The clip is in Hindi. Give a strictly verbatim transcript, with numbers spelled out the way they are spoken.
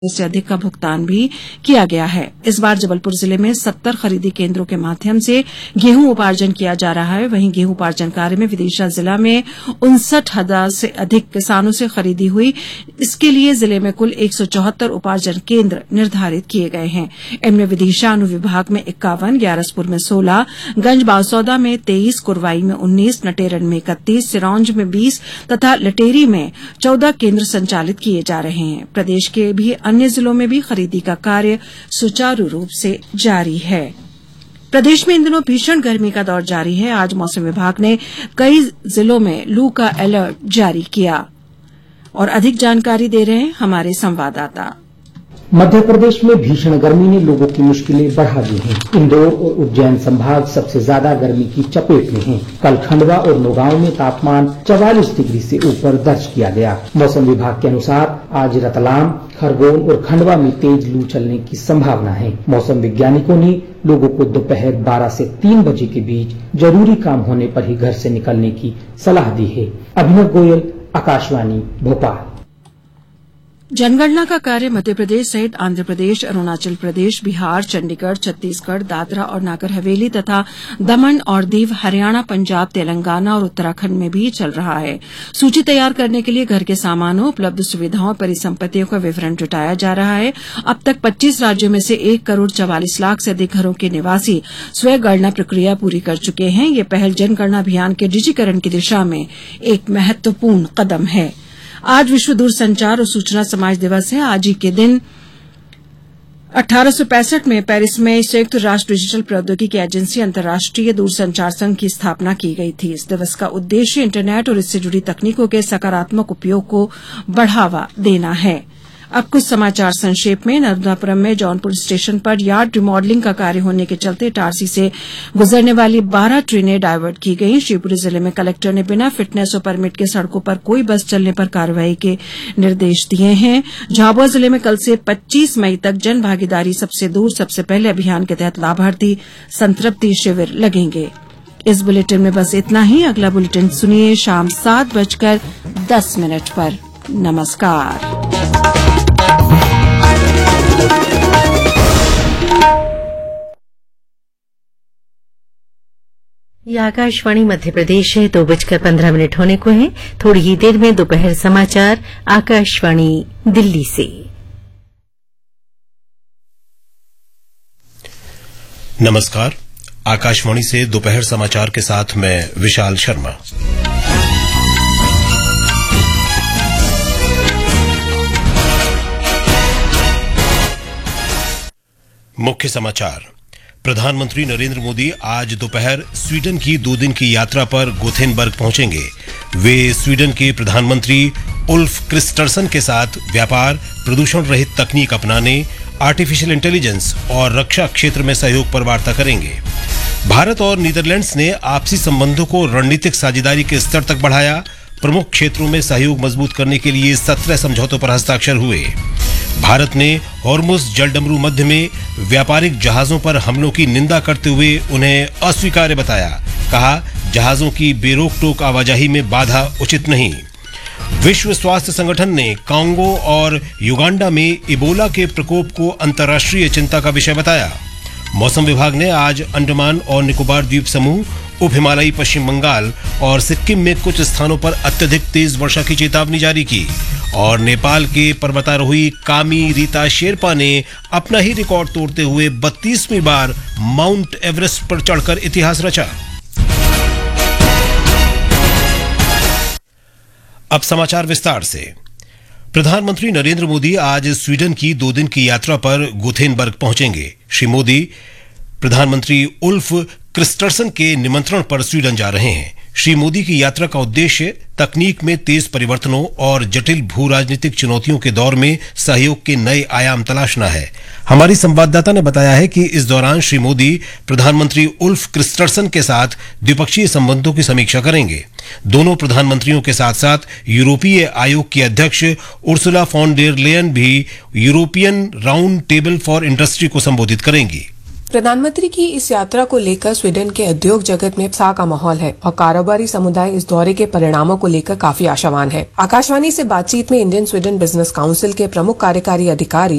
से अधिक का भुगतान भी किया गया है। इस बार जबलपुर जिले में सत्तर खरीदी केंद्रों के माध्यम से गेहूं उपार्जन किया जा रहा है। वहीं गेहूं उपार्जन कार्य में विदिशा जिला में उनसठ हजार से अधिक किसानों से खरीदी हुई। इसके लिए जिले में कुल एक सौ चौहत्तर उपार्जन केंद्र निर्धारित किए गए हैं। इनमें विदिशा अनुविभाग में इक्यावन, ग्यारसपुर में सोलह, गंज बावसौदा में तेईस, कुरवाई में उन्नीस, नटेरन में इकतीस, सिरौंज में बीस तथा लटेरी में चौदह केंद्र संचालित किए जा रहे हैं। प्रदेश के भी अन्य जिलों में भी खरीदी का कार्य सुचारू रूप से जारी है। प्रदेश में इन दिनों भीषण गर्मी का दौर जारी है। आज मौसम विभाग ने कई जिलों में लू का अलर्ट जारी किया और अधिक जानकारी दे रहे हैं हमारे संवाददाता। मध्य प्रदेश में भीषण गर्मी ने लोगों की मुश्किलें बढ़ा दी हैं। इंदौर और उज्जैन संभाग सबसे ज्यादा गर्मी की चपेट में हैं। कल खंडवा और नौगांव में तापमान चवालीस डिग्री से ऊपर दर्ज किया गया। मौसम विभाग के अनुसार आज रतलाम, खरगोन और खंडवा में तेज लू चलने की संभावना है। मौसम वैज्ञानिकों ने लोगों को दोपहर बारह से तीन बजे के बीच जरूरी काम होने पर ही घर से निकलने की सलाह दी है। अभिनव गोयल, आकाशवाणी, भोपाल। जनगणना का कार्य मध्य प्रदेश सहित आंध्र प्रदेश, अरुणाचल प्रदेश, बिहार, चंडीगढ़, छत्तीसगढ़, दादरा और नागर हवेली तथा दमन और दीव, हरियाणा, पंजाब, तेलंगाना और उत्तराखंड में भी चल रहा है। सूची तैयार करने के लिए घर के सामानों, उपलब्ध सुविधाओं और परिसंपत्तियों का विवरण जुटाया जा रहा है। अब तक पच्चीस राज्यों में से एक करोड़ चवालीस लाख से अधिक घरों के निवासी स्वयं गणना प्रक्रिया पूरी कर चुके हैं। ये पहल जनगणना अभियान के डिजिटीकरण की दिशा में एक महत्वपूर्ण कदम है। आज विश्व दूरसंचार और सूचना समाज दिवस है। आज ही के दिन अठारह सौ पैंसठ में पेरिस में संयुक्त राष्ट्र डिजिटल प्रौद्योगिकी एजेंसी अंतर्राष्ट्रीय दूरसंचार संघ की स्थापना की गई थी। इस दिवस का उद्देश्य इंटरनेट और इससे जुड़ी तकनीकों के सकारात्मक उपयोग को बढ़ावा देना है। अब कुछ समाचार संक्षेप में। नर्मदापुरम में जौनपुर स्टेशन पर यार्ड रिमॉडलिंग का कार्य होने के चलते इटारसी से गुजरने वाली बारह ट्रेनें डायवर्ट की गई। शिवपुरी जिले में कलेक्टर ने बिना फिटनेस और परमिट के सड़कों पर कोई बस चलने पर कार्रवाई के निर्देश दिए हैं। झाबुआ जिले में कल से पच्चीस मई तक जन भागीदारी सबसे दूर सबसे पहले अभियान के तहत लाभार्थी संतृप्ति शिविर लगेंगे। इस बुलेटिन में बस इतना ही। अगला बुलेटिन सुनिए शाम सात बजकर दस मिनट पर। नमस्कार। ये आकाशवाणी मध्य प्रदेश है। दो बजकर पंद्रह मिनट होने को हैं। थोड़ी ही देर में दोपहर समाचार आकाशवाणी दिल्ली से। नमस्कार। आकाशवाणी से दोपहर समाचार के साथ मैं विशाल शर्मा। मुख्य समाचार। प्रधानमंत्री नरेंद्र मोदी आज दोपहर स्वीडन की दो दिन की यात्रा पर गोथेनबर्ग पहुंचेंगे। वे स्वीडन के प्रधानमंत्री उल्फ क्रिस्टरसन के साथ व्यापार, प्रदूषण रहित तकनीक अपनाने, आर्टिफिशियल इंटेलिजेंस और रक्षा क्षेत्र में सहयोग पर वार्ता करेंगे। भारत और नीदरलैंड्स ने आपसी संबंधों को रणनीतिक साझेदारी के स्तर तक बढ़ाया। प्रमुख क्षेत्रों में सहयोग मजबूत करने के लिए सत्रह समझौतों पर हस्ताक्षर हुए। भारत ने हॉर्मुज़ जलडमरू मध्य में व्यापारिक जहाजों पर हमलों की निंदा करते हुए उन्हें अस्वीकार्य बताया। कहा, जहाजों की बेरोक टोक आवाजाही में बाधा उचित नहीं। विश्व स्वास्थ्य संगठन ने कांगो और युगांडा में इबोला के प्रकोप को अंतर्राष्ट्रीय चिंता का विषय बताया। मौसम विभाग ने आज अंडमान और निकोबार द्वीप समूह, उप हिमालयी पश्चिम बंगाल और सिक्किम में कुछ स्थानों पर अत्यधिक तेज वर्षा की चेतावनी जारी की। और नेपाल के पर्वतारोही कामी रीता शेरपा ने अपना ही रिकॉर्ड तोड़ते हुए बत्तीसवीं बार माउंट एवरेस्ट पर चढ़कर इतिहास रचा। अब समाचार विस्तार से। प्रधानमंत्री नरेंद्र मोदी आज स्वीडन की दो दिन की यात्रा पर गोथेनबर्ग पहुंचेंगे। श्री मोदी प्रधानमंत्री उल्फ क्रिस्टरसन के निमंत्रण पर स्वीडन जा रहे हैं। श्री मोदी की यात्रा का उद्देश्य तकनीक में तेज परिवर्तनों और जटिल भू राजनीतिक चुनौतियों के दौर में सहयोग के नए आयाम तलाशना है। हमारी संवाददाता ने बताया है कि इस दौरान श्री मोदी प्रधानमंत्री उल्फ क्रिस्टरसन के साथ द्विपक्षीय संबंधों की समीक्षा करेंगे। दोनों प्रधानमंत्रियों के साथ साथ यूरोपीय आयोग की अध्यक्ष उर्सुला फॉन डेर लेयन भी European round table for industry को संबोधित करेंगी। प्रधानमंत्री की इस यात्रा को लेकर स्वीडन के उद्योग जगत में उत्साह का माहौल है और कारोबारी समुदाय इस दौरे के परिणामों को लेकर काफी आशावान है। आकाशवाणी से बातचीत में इंडियन स्वीडन बिजनेस काउंसिल के प्रमुख कार्यकारी अधिकारी